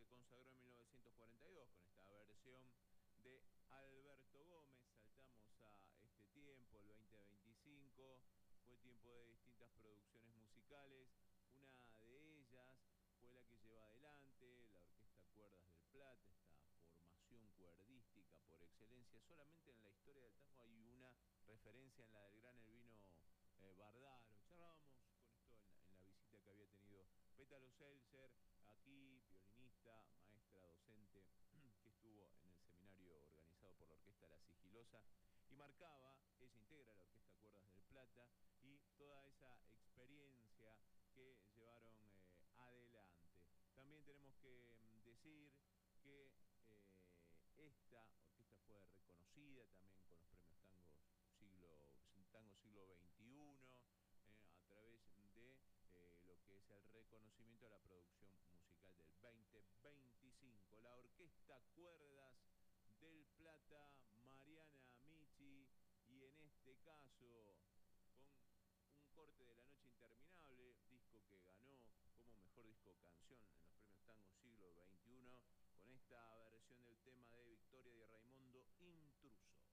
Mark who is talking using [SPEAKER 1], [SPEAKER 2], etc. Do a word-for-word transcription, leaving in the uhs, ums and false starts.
[SPEAKER 1] se consagró en mil novecientos cuarenta y dos con esta versión de Alberto Gómez. Saltamos a este tiempo, el veinte veinticinco, fue tiempo de distintas producciones musicales. Una de ellas fue la que lleva adelante la Orquesta Cuerdas del Plata, esta formación cuerdística por excelencia. Solamente en la historia del tango hay una referencia en la del gran Elvino eh, Bardaro. Charlábamos con esto en la, en la visita que había tenido Pétalo Seltzer, aquí, violinista, maestra, docente, que estuvo en el seminario organizado por la Orquesta La Sigilosa, y marcaba, ella integra la Orquesta Cuerdas del Plata, y toda esa experiencia que llevaron eh, adelante. También tenemos que mm, decir que eh, esta orquesta fue reconocida también con los premios tangos siglo, tango siglo veintiuno, eh, a través de eh, lo que es el reconocimiento a la producción musical del veinte veinticinco. La Orquesta Cuerdas del Plata, Mariana Michi, y en este caso con un corte de La Noche Interminable, disco que ganó como mejor disco canción en los premios Tango siglo veintiuno, con esta versión del tema de Victoria y Raimundo, Intruso.